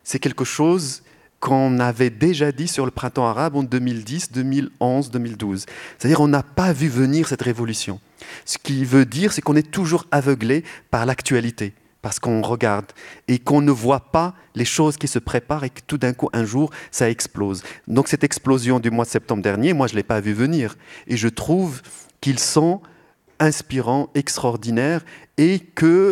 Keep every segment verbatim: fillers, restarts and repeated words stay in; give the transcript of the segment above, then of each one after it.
c'est quelque chose qu'on avait déjà dit sur le printemps arabe en deux mille dix, deux mille onze, deux mille douze. C'est-à-dire on n'a pas vu venir cette révolution. Ce qui veut dire, c'est qu'on est toujours aveuglé par l'actualité, parce qu'on regarde et qu'on ne voit pas les choses qui se préparent et que tout d'un coup, un jour, ça explose. Donc cette explosion du mois de septembre dernier, moi, je ne l'ai pas vu venir. Et je trouve qu'ils sont inspirants, extraordinaires et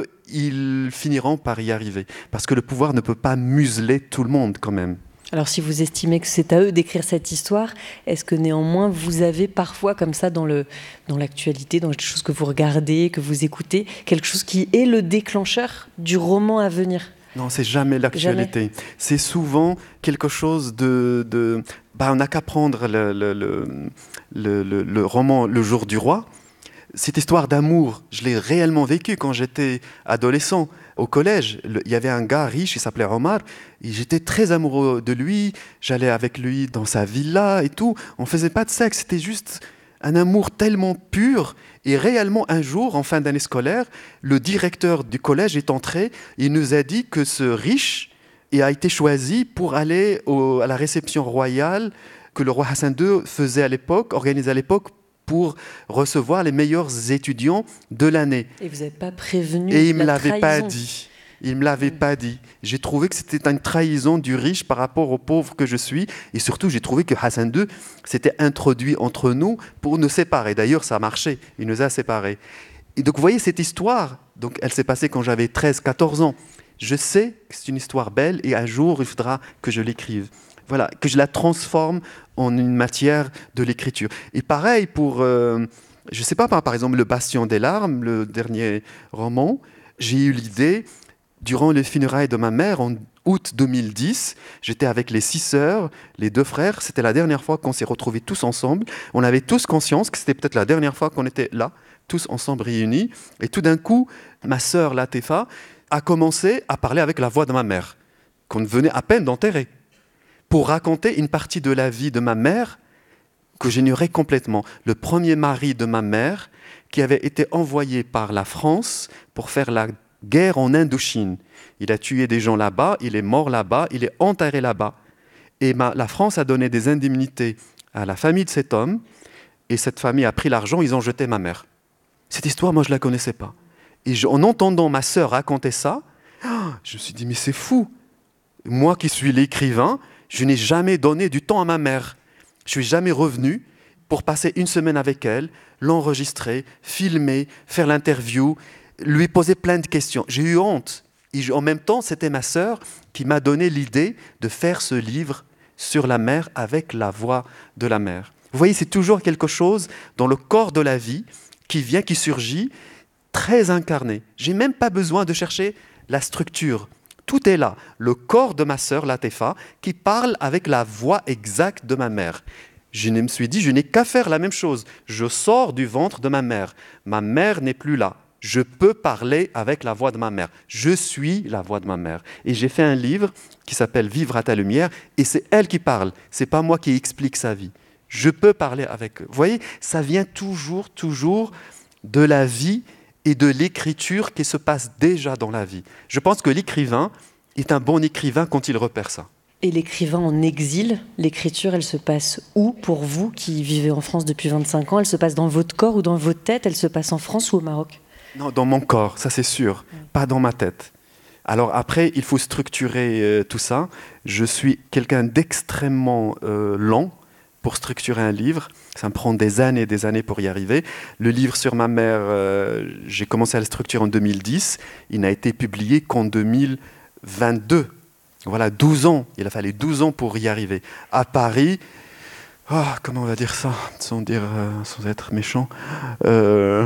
qu'ils finiront par y arriver. Parce que le pouvoir ne peut pas museler tout le monde quand même. Alors si vous estimez que c'est à eux d'écrire cette histoire, est-ce que néanmoins vous avez parfois comme ça dans, le, dans l'actualité, dans quelque chose que vous regardez, que vous écoutez, quelque chose qui est le déclencheur du roman à venir ? Non, c'est jamais l'actualité. Jamais. C'est souvent quelque chose de... de bah, on n'a qu'à prendre le, le, le, le, le, le roman Le Jour du Roi. Cette histoire d'amour, je l'ai réellement vécue quand j'étais adolescent. Au collège, le, il y avait un gars riche, il s'appelait Omar, et j'étais très amoureux de lui, j'allais avec lui dans sa villa et tout. On ne faisait pas de sexe, c'était juste un amour tellement pur. Et réellement, un jour, en fin d'année scolaire, le directeur du collège est entré, il nous a dit que ce riche a été choisi pour aller au, à la réception royale que le roi Hassan deux faisait à l'époque, organisait à l'époque, pour recevoir les meilleurs étudiants de l'année. Et vous n'avez pas prévenu Et il ne me la l'avait trahison. pas dit. Il ne me l'avait mmh. pas dit. J'ai trouvé que c'était une trahison du riche par rapport au pauvre que je suis. Et surtout, j'ai trouvé que Hassan deux s'était introduit entre nous pour nous séparer. D'ailleurs, ça a marché. Il nous a séparés. Et donc, vous voyez, cette histoire, donc, elle s'est passée quand j'avais treize quatorze ans. Je sais que c'est une histoire belle et un jour, il faudra que je l'écrive. Voilà, que je la transforme en une matière de l'écriture. Et pareil pour, euh, je ne sais pas, par exemple, Le Bastion des larmes, le dernier roman, j'ai eu l'idée, durant les funérailles de ma mère, en août deux mille dix, j'étais avec les six sœurs, les deux frères, c'était la dernière fois qu'on s'est retrouvés tous ensemble. On avait tous conscience que c'était peut-être la dernière fois qu'on était là, tous ensemble réunis. Et tout d'un coup, ma sœur Latefa a commencé à parler avec la voix de ma mère, qu'on venait à peine d'enterrer, pour raconter une partie de la vie de ma mère que j'ignorais complètement. Le premier mari de ma mère, qui avait été envoyé par la France pour faire la guerre en Indochine. Il a tué des gens là-bas, il est mort là-bas, il est enterré là-bas. Et ma, la France a donné des indemnités à la famille de cet homme, et cette famille a pris l'argent, ils ont jeté ma mère. Cette histoire, moi, je ne la connaissais pas. Et je, en entendant ma sœur raconter ça, je me suis dit, mais c'est fou. Moi qui suis l'écrivain, je n'ai jamais donné du temps à ma mère. Je suis jamais revenu pour passer une semaine avec elle, l'enregistrer, filmer, faire l'interview, lui poser plein de questions. J'ai eu honte. Et en même temps, c'était ma sœur qui m'a donné l'idée de faire ce livre sur la mère avec la voix de la mère. Vous voyez, c'est toujours quelque chose dans le corps de la vie qui vient, qui surgit, très incarné. Je n'ai même pas besoin de chercher la structure. Tout est là. Le corps de ma sœur, Latefa, qui parle avec la voix exacte de ma mère. Je me suis dit, je n'ai qu'à faire la même chose. Je sors du ventre de ma mère. Ma mère n'est plus là. Je peux parler avec la voix de ma mère. Je suis la voix de ma mère. Et j'ai fait un livre qui s'appelle « Vivre à ta lumière » et c'est elle qui parle. Ce n'est pas moi qui explique sa vie. Je peux parler avec eux. Vous voyez, ça vient toujours, toujours de la vie et de l'écriture qui se passe déjà dans la vie. Je pense que l'écrivain est un bon écrivain quand il repère ça. Et l'écrivain en exil, l'écriture, elle se passe où pour vous qui vivez en France depuis vingt-cinq ans ? Elle se passe dans votre corps ou dans votre tête ? Elle se passe en France ou au Maroc ? Non, dans mon corps, ça c'est sûr, mmh. pas dans ma tête. Alors après, il faut structurer euh, tout ça. Je suis quelqu'un d'extrêmement euh, lent pour structurer un livre. Ça me prend des années et des années pour y arriver. Le livre sur ma mère, euh, j'ai commencé à le structurer en deux mille dix. Il n'a été publié qu'en deux mille vingt-deux. Voilà, douze ans. Il a fallu douze ans pour y arriver. À Paris, oh, comment on va dire ça, sans, dire, euh, sans être méchant euh,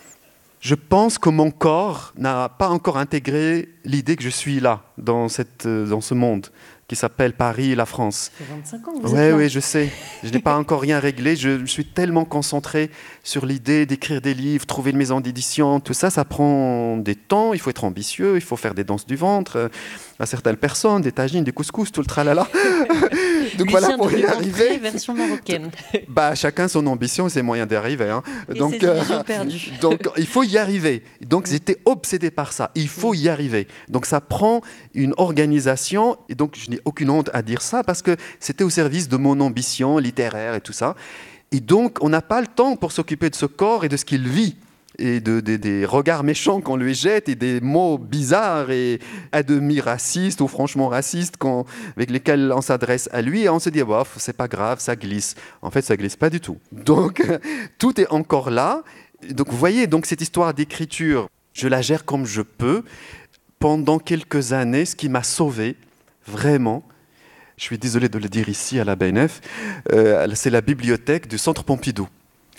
je pense que mon corps n'a pas encore intégré l'idée que je suis là, dans, cette, dans ce monde qui s'appelle Paris et la France. Ça fait vingt-cinq ans que vous ouais, êtes là. Oui, je sais. Je n'ai pas encore rien réglé. Je, je suis tellement concentré sur l'idée d'écrire des livres, trouver une maison d'édition. Tout ça, ça prend des temps. Il faut être ambitieux. Il faut faire des danses du ventre euh, à certaines personnes, des tagines, des couscous, tout le tralala. Donc Lucien voilà, pour y Druonpré, arriver, version marocaine. bah, chacun son ambition et ses moyens d'y arriver. Hein. Et Donc, ses illusions perdues. donc, il faut y arriver. Donc, j'étais obsédé par ça. Il faut y arriver. Donc, ça prend une organisation. Et donc, je n'ai aucune honte à dire ça parce que c'était au service de mon ambition littéraire et tout ça. Et donc, on n'a pas le temps pour s'occuper de ce corps et de ce qu'il vit. Et de, de- des regards méchants qu'on lui jette et des mots bizarres et à demi racistes ou franchement racistes qu'on- avec lesquels on s'adresse à lui et on se dit bof, c'est pas grave, ça glisse. En fait, ça glisse pas du tout. Donc tout est encore là. Donc vous voyez, donc cette histoire d'écriture, je la gère comme je peux. Pendant quelques années, ce qui m'a sauvé vraiment, je suis désolé de le dire ici à la B N F, euh, c'est la bibliothèque du Centre Pompidou.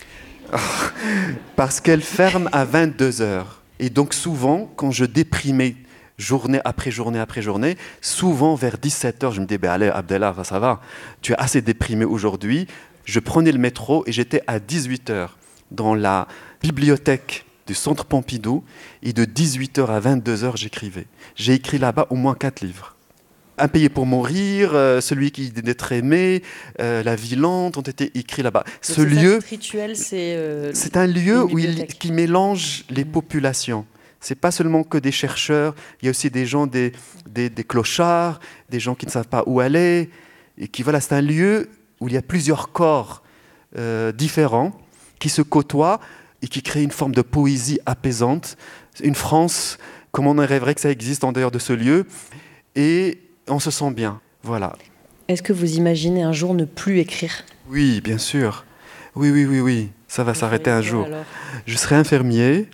Parce qu'elle ferme à vingt-deux heures. Et donc souvent, quand je déprimais journée après journée après journée, souvent vers dix-sept heures, je me disais, ben allez Abdellah, ça va, tu es assez déprimé aujourd'hui. Je prenais le métro et j'étais à dix-huit heures dans la bibliothèque du Centre Pompidou et de dix-huit heures à vingt-deux heures, j'écrivais. J'ai écrit là-bas au moins quatre livres. Un payé pour mourir, euh, celui qui d'être aimé, euh, La vie lente ont été écrits là-bas. Donc Ce c'est ça, lieu, votre rituel, c'est euh, c'est un lieu une où il, bibliothèque. qui mélange les populations. C'est pas seulement que des chercheurs, il y a aussi des gens, des, des, des clochards, des gens qui ne savent pas où aller. Et qui, voilà, c'est un lieu où il y a plusieurs corps euh, différents qui se côtoient et qui créent une forme de poésie apaisante. Une France, comme on en rêverait que ça existe en dehors de ce lieu. Et on se sent bien, voilà. Est-ce que vous imaginez un jour ne plus écrire? Oui, bien sûr. Oui, oui, oui, oui. Ça va Vous s'arrêter un feriez jour. quoi, alors Je serai infirmier.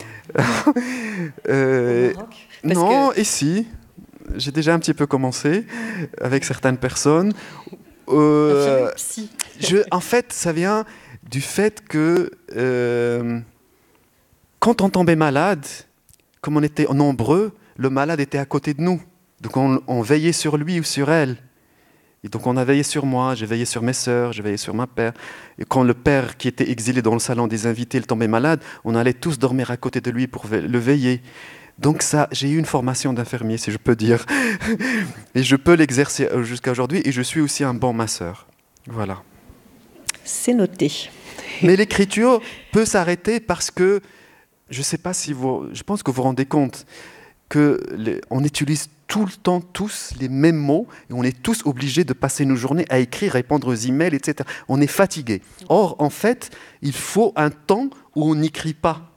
Euh, Au Maroc? Parce non, que- ici, j'ai déjà un petit peu commencé avec certaines personnes. Euh, Infirmier psy. je, en fait, ça vient du fait que euh, quand on tombait malade, comme on était nombreux, le malade était à côté de nous. Donc on, on veillait sur lui ou sur elle. Et donc on a veillé sur moi, j'ai veillé sur mes sœurs, j'ai veillé sur ma père. Et quand le père qui était exilé dans le salon des invités, il tombait malade, on allait tous dormir à côté de lui pour ve- le veiller. Donc ça, j'ai eu une formation d'infirmier, si je peux dire. Et je peux l'exercer jusqu'à aujourd'hui. Et je suis aussi un bon masseur. Voilà. C'est noté. Mais l'écriture peut s'arrêter parce que, je ne sais pas si vous... Je pense que vous vous rendez compte qu'on utilise tout le temps tous les mêmes mots et on est tous obligés de passer nos journées à écrire, répondre aux emails, et cetera. On est fatigué. Or, en fait, il faut un temps où on n'écrit pas,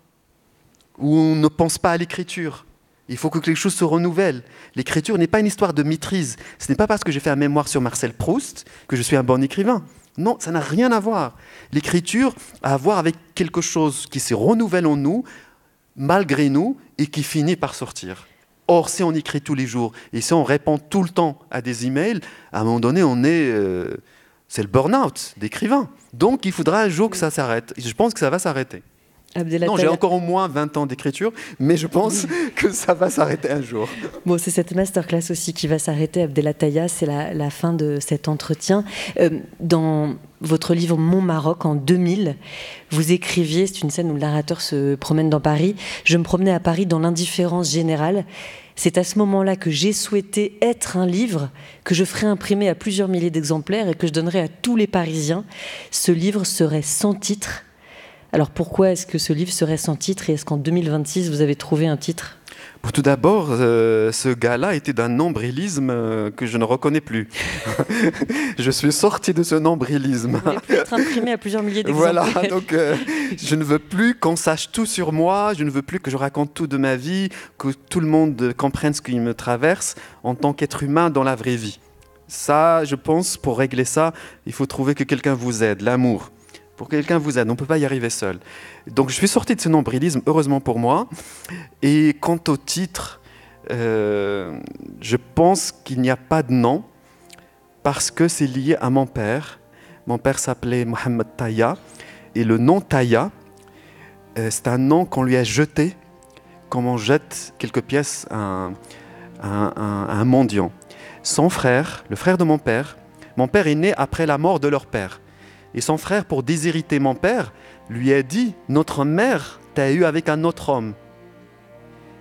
où on ne pense pas à l'écriture. Il faut que quelque chose se renouvelle. L'écriture n'est pas une histoire de maîtrise. Ce n'est pas parce que j'ai fait un mémoire sur Marcel Proust que je suis un bon écrivain. Non, ça n'a rien à voir. L'écriture a à voir avec quelque chose qui se renouvelle en nous, malgré nous, et qui finit par sortir. Or, si on écrit tous les jours, et si on répond tout le temps à des emails, à un moment donné, on est... euh, c'est le burn-out d'écrivain. Donc, il faudra un jour que ça s'arrête. Et je pense que ça va s'arrêter. Abdellah Non, j'ai Taya- encore au moins vingt ans d'écriture, mais je pense que ça va s'arrêter un jour. Bon, c'est cette masterclass aussi qui va s'arrêter, Abdellah Taya, c'est la, la fin de cet entretien. Euh, dans votre livre Mon Maroc, en deux mille, vous écriviez, c'est une scène où le narrateur se promène dans Paris, « Je me promenais à Paris dans l'indifférence générale. C'est à ce moment-là que j'ai souhaité être un livre que je ferai imprimer à plusieurs milliers d'exemplaires et que je donnerai à tous les Parisiens. Ce livre serait sans titre. » Alors pourquoi est-ce que ce livre serait sans titre et est-ce qu'en deux mille vingt-six, vous avez trouvé un titre ? Bon, tout d'abord, euh, ce gars-là était d'un nombrilisme euh, que je ne reconnais plus. Je suis sorti de ce nombrilisme. Vous voulez plus être imprimé à plusieurs milliers d'exemplaires. Voilà, donc euh, je ne veux plus qu'on sache tout sur moi, je ne veux plus que je raconte tout de ma vie, que tout le monde comprenne ce qui me traverse en tant qu'être humain dans la vraie vie. Ça, je pense, pour régler ça, il faut trouver que quelqu'un vous aide, l'amour. Pour que quelqu'un vous aide, on ne peut pas y arriver seul. Donc je suis sorti de ce nombrilisme, heureusement pour moi. Et quant au titre, euh, je pense qu'il n'y a pas de nom, parce que c'est lié à mon père. Mon père s'appelait Mohamed Taya, et le nom Taya, euh, c'est un nom qu'on lui a jeté, comme on jette quelques pièces à un, à un, à un- à un mendiant. Son frère, le frère de mon père, mon père est né après la mort de leur père. Et son frère, pour déshériter mon père, lui a dit « Notre mère t'a eu avec un autre homme.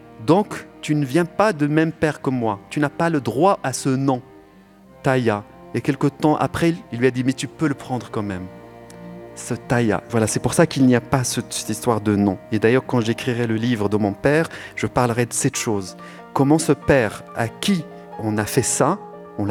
Donc, tu ne viens pas de même père que moi. Tu n'as pas le droit à ce nom, Taya. Et quelque temps après, il lui a dit « mais tu peux le prendre quand même ». Ce Taya, voilà, c'est pour ça qu'il n'y a pas ce, cette histoire de nom. Et d'ailleurs, quand j'écrirai le livre de mon père, je parlerai de cette chose. Comment ce père à qui on a fait ça,